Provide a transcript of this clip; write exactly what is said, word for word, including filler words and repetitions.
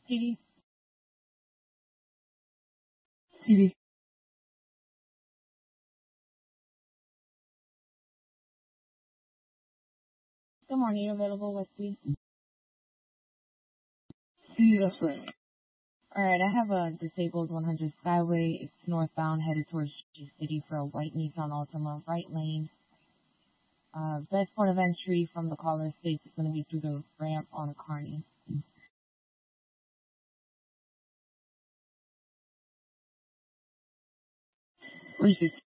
C D. C D. Good morning, you're available with me. C D, that's right. Alright, I have a disabled one hundred Skyway. It's northbound, headed towards G City for a white Nissan Altima, right lane. Uh, best point of entry from the caller states is going to be through the ramp on Kearney. three sixty.